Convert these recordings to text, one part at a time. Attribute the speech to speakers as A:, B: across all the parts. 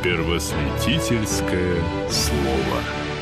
A: Первосвятительское слово.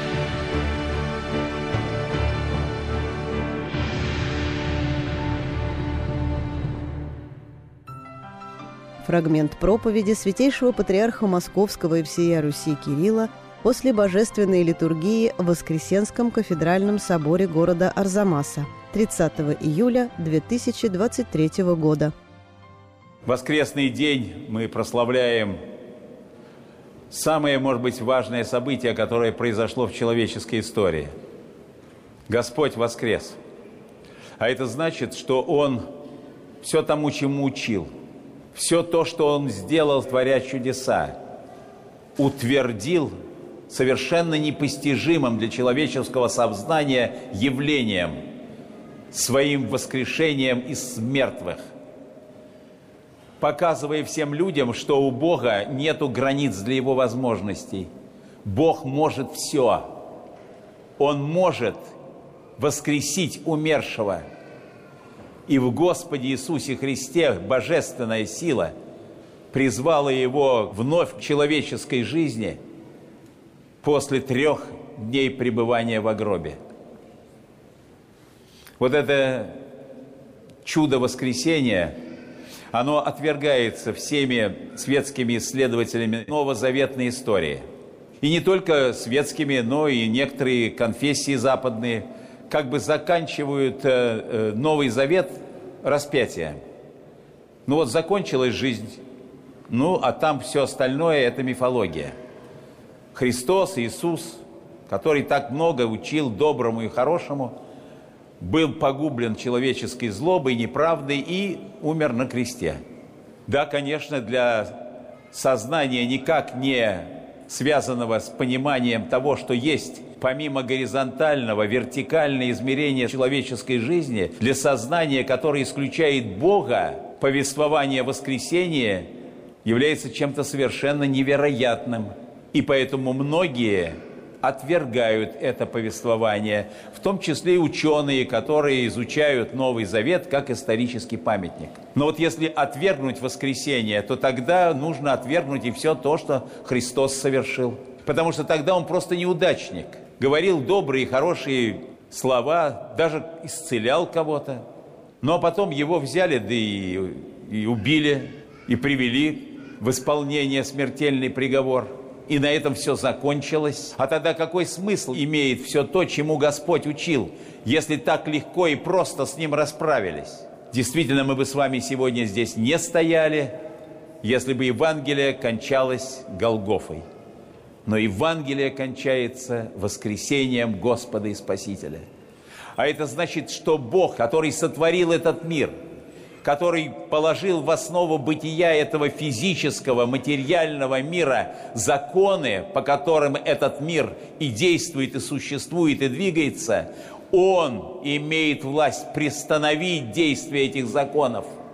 B: Фрагмент проповеди святейшего патриарха Московского и всея Руси Кирилла после божественной литургии в Воскресенском кафедральном соборе города Арзамаса 30 июля 2023 года.
C: Воскресный день мы прославляем самое, может быть, важное событие, которое произошло в человеческой истории. Господь воскрес. А это значит, что Он все тому, чему учил, все то, что Он сделал, творя чудеса, утвердил совершенно непостижимым для человеческого сознания явлением, своим воскрешением из мертвых, показывая всем людям, что у Бога нету границ для Его возможностей. Бог может все. Он может воскресить умершего. И в Господе Иисусе Христе божественная сила призвала Его вновь к человеческой жизни после 3 дней пребывания во гробе. Вот это чудо воскресения, оно отвергается всеми светскими исследователями новозаветной истории. И не только светскими, но и некоторые конфессии западные как бы заканчивают Новый Завет распятием. Ну вот закончилась жизнь, а там все остальное – это мифология. Христос, Иисус, который так много учил доброму и хорошему, был погублен человеческой злобой, неправдой и умер на кресте. Да, конечно, для сознания никак не связанного с пониманием того, что есть помимо горизонтального, вертикальное измерение человеческой жизни, для сознания, которое исключает Бога, повествование воскресения является чем-то совершенно невероятным. И поэтому многие отвергают это повествование, в том числе и ученые, которые изучают Новый Завет как исторический памятник. Но вот если отвергнуть воскресение, то тогда нужно отвергнуть и все то, что Христос совершил. Потому что тогда Он просто неудачник. Говорил добрые, хорошие слова, даже исцелял кого-то. Но потом Его взяли, да и убили, и привели в исполнение смертельный приговор. И на этом все закончилось. А тогда какой смысл имеет все то, чему Господь учил, если так легко и просто с Ним расправились? Действительно, мы бы с вами сегодня здесь не стояли, если бы Евангелие кончалось Голгофой. Но Евангелие кончается воскресением Господа и Спасителя. А это значит, что Бог, который сотворил этот мир, который положил в основу бытия этого физического, материального мира законы, по которым этот мир и действует, и существует, и двигается, Он имеет власть приостановить действие этих законов